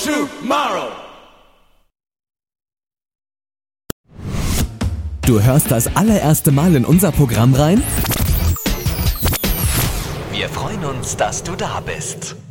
tomorrow. Du hörst das allererste Mal in unser Programm rein? Wir freuen uns, dass du da bist.